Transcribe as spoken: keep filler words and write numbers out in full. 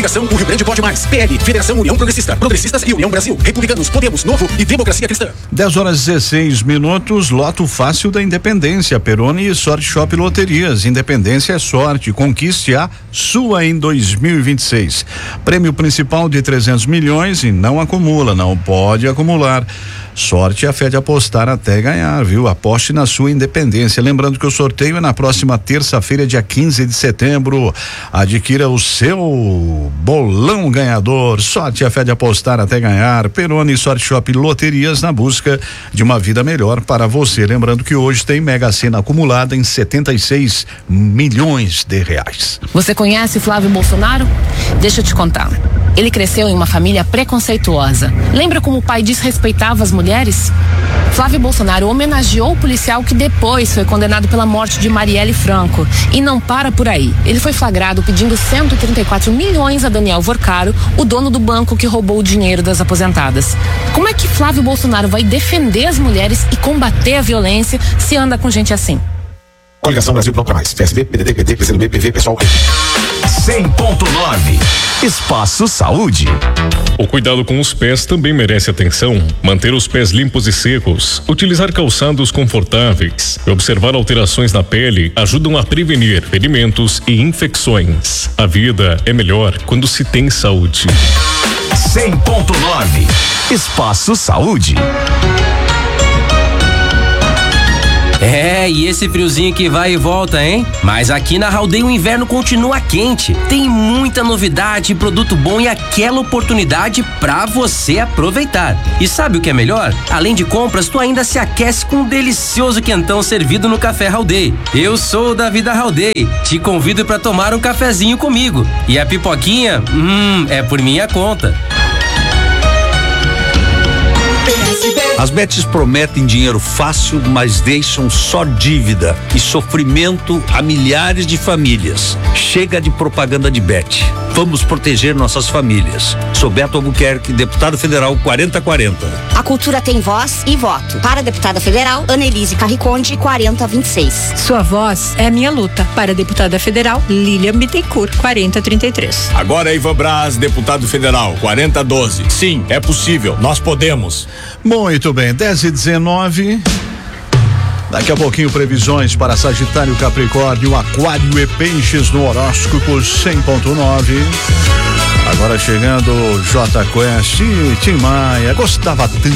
Coligação O Rio Grande Pode Mais. P L, Federação União Progressista, Progressistas e União Brasil. Republicanos, Podemos, Novo e Democracia Cristã. dez horas e dezesseis minutos, loto fácil da Independência, Peroni e Sorte Shop Loterias. Independência é sorte, conquiste a sua em dois mil e vinte e seis. Prêmio principal de trezentos milhões e não acumula, não pode acumular. Sorte é a fé de apostar até ganhar, viu? Aposte na sua independência. Lembrando que o sorteio é na próxima terça-feira, dia quinze de setembro. Adquira o seu bolão ganhador. Sorte é a fé de apostar até ganhar. Peroni Sorte Shop Loterias, na busca de uma vida melhor para você. Lembrando que hoje tem Mega Sena acumulada em setenta e seis milhões de reais. Você conhece Flávio Bolsonaro? Deixa eu te contar. Ele cresceu em uma família preconceituosa. Lembra como o pai desrespeitava as mulheres? Flávio Bolsonaro homenageou o policial que depois foi condenado pela morte de Marielle Franco. E não para por aí. Ele foi flagrado pedindo cento e trinta e quatro milhões a Daniel Vorcaro, o dono do banco que roubou o dinheiro das aposentadas. Como é que Flávio Bolsonaro vai defender as mulheres e combater a violência se anda com gente assim? Coligação Brasil Pronto Mais. P S B, P D T, P T, P C do B, P V, Pessoal. cem ponto nove. Espaço Saúde. O cuidado com os pés também merece atenção. Manter os pés limpos e secos, utilizar calçados confortáveis e observar alterações na pele ajudam a prevenir ferimentos e infecções. A vida é melhor quando se tem saúde. cem ponto nove. Espaço Saúde. É, e esse friozinho que vai e volta, hein? Mas aqui na Haldei o inverno continua quente. Tem muita novidade, produto bom e aquela oportunidade pra você aproveitar. E sabe o que é melhor? Além de compras, tu ainda se aquece com um delicioso quentão servido no Café Haldei. Eu sou o Davi da Haldei. Te convido pra tomar um cafezinho comigo. E a pipoquinha, hum, é por minha conta. As bets prometem dinheiro fácil, mas deixam só dívida e sofrimento a milhares de famílias. Chega de propaganda de bet. Vamos proteger nossas famílias. Sou Beto Albuquerque, deputado federal quarenta quarenta. A cultura tem voz e voto. Para a deputada federal, Annelise Carriconde, quarenta vinte e seis. Sua voz é a minha luta. Para a deputada federal, Lilian Bittencourt, quarenta trinta e três. Agora é Ivan Braz, deputado federal, quarenta doze. Sim, é possível. Nós podemos. Muito bem, dez e dezenove. Daqui a pouquinho, previsões para Sagitário, Capricórnio, Aquário e Peixes no horóscopo cem ponto nove. Agora chegando J Quest e Tim Maia. Gostava tanto